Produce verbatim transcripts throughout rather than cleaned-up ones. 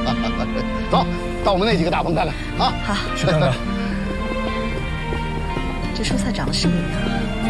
走，到我们那几个大棚看看啊！ 好， 去看看。 这蔬菜长得是不一样。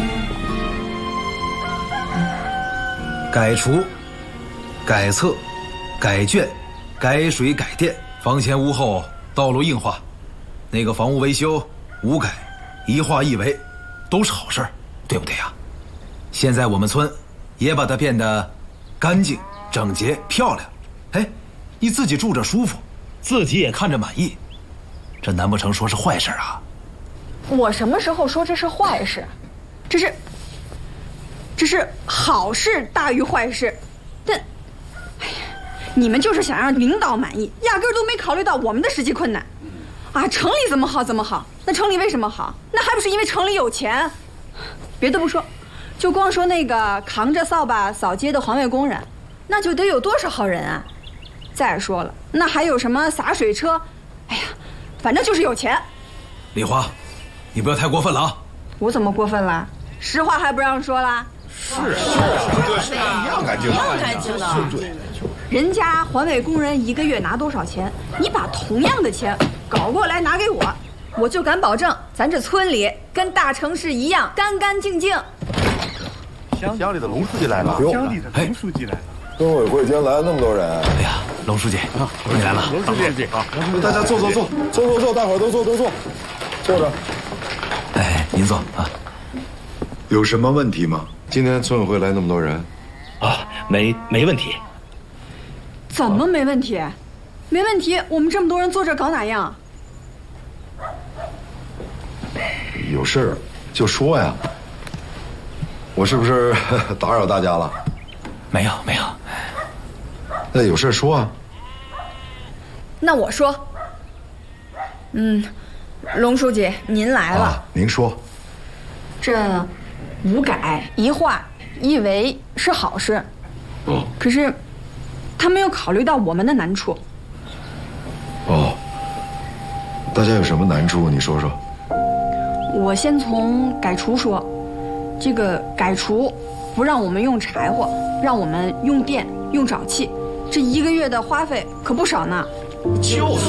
改除、改测、改卷、改水、改电，房前屋后道路硬化，那个房屋维修、屋改、一化一维，都是好事儿，对不对呀？现在我们村也把它变得干净、整洁、漂亮。哎，你自己住着舒服，自己也看着满意，这难不成说是坏事啊？ 我什么时候说这是坏事？这是，这是好事大于坏事。但，哎呀，你们就是想让领导满意，压根儿都没考虑到我们的实际困难。啊，城里怎么好怎么好？那城里为什么好？那还不是因为城里有钱？别的不说，就光说那个扛着扫把扫街的环卫工人，那就得有多少号人啊！再说了，那还有什么洒水车？哎呀，反正就是有钱。 丽华，你不要太过分了啊！ 我怎么过分了？实话还不让说啦？ 是是是，一样干净，一样干净的。 对， 人家环卫工人一个月拿多少钱？你把同样的钱搞过来拿给我，我就敢保证，咱这村里跟大城市一样干干净净。 乡里的龙书记来了， 乡里的龙书记来了。 村委会今天来了那么多人， 哎呀，龙书记，你来了， 龙书记啊， 大家坐坐坐坐坐坐，大伙儿都坐都坐，坐着。 哎，您坐啊。 有什么问题吗？今天村委会来那么多人， 啊，没没问题。 怎么没问题？没问题，我们这么多人坐这搞哪样？ 有事儿就说呀。我是不是打扰大家了？ 没有没有。 那有事说啊。 那我说，嗯，龙书记您来了。 啊，您说。 这五改一化一维是好事， 哦， 可是他没有考虑到我们的难处。 哦，大家有什么难处？你说说。 我先从改除说，这个改除不让我们用柴火，让我们用电用沼气，这一个月的花费可不少呢。 就是，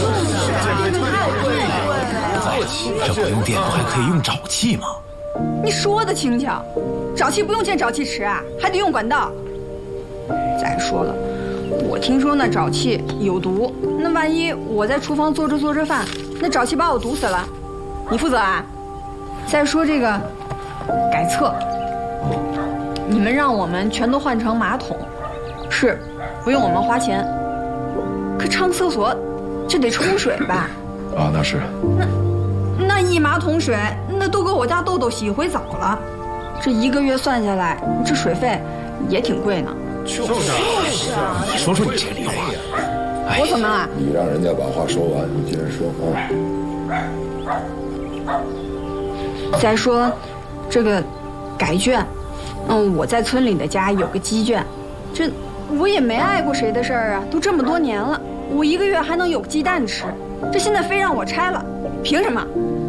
这不用电不还可以用沼气吗？ 你说的轻巧，沼气不用建沼气池啊，还得用管道。再说了，我听说那沼气有毒，那万一我在厨房做着做着饭，那沼气把我毒死了，你负责啊？再说这个改厕，你们让我们全都换成马桶，是不用我们花钱，可上厕所这得冲水吧？ 啊，那是。 那那一马桶水，那都够我家豆豆洗一回澡了。这一个月算下来，这水费也挺贵呢。 就是啊， 你说说你这个丽华， 我怎么了？ 你让人家把话说完，你接着说啊。 再说，这个改卷，嗯，我在村里的家有个鸡圈，这我也没碍过谁的事儿啊，都这么多年了，我一个月还能有鸡蛋吃，这现在非让我拆了，凭什么？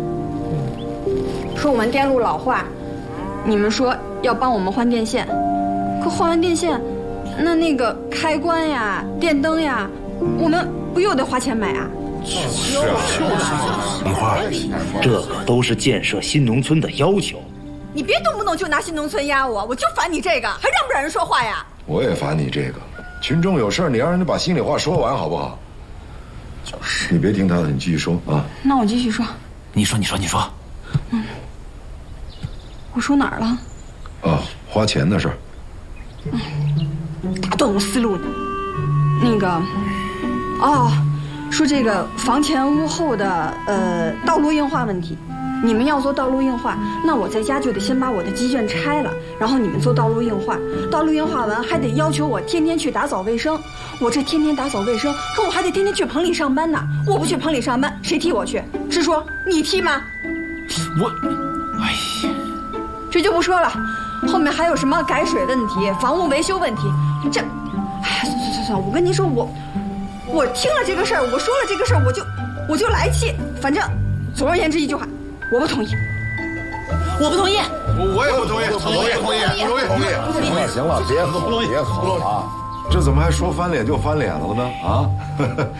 说我们电路老化，你们说要帮我们换电线，可换完电线，那那个开关呀、电灯呀，我们不又得花钱买啊？ 是啊，就是丽花， 这个都是建设新农村的要求。 你别动不动就拿新农村压我，我就烦你这个，还让不让人说话呀？ 我也烦你这个，群众有事儿，你让人家把心里话说完好不好？就是，你别听他的，你继续说啊。 那我继续说。 你说，你说，你说。 嗯，我说哪儿了？ 啊，花钱的事儿。 嗯，打断我思路呢。那个，哦。说这个房前屋后的呃道路硬化问题，你们要做道路硬化，那我在家就得先把我的鸡圈拆了，然后你们做道路硬化，道路硬化完还得要求我天天去打扫卫生，我这天天打扫卫生，可我还得天天去棚里上班呢，我不去棚里上班，谁替我去？支书，你替吗？ 我，哎呀， 这就不说了，后面还有什么改水问题、房屋维修问题，这，哎呀，算算算算，我跟您说我。我听了这个事儿，我说了这个事儿，我就我就来气。反正，总而言之一句话，我不同意。我不同意。 我我也不同意。我不同意。我也不同意。不同意。 不同意。行了行了，别吼别吼啊！这怎么还说翻脸就翻脸了呢？啊！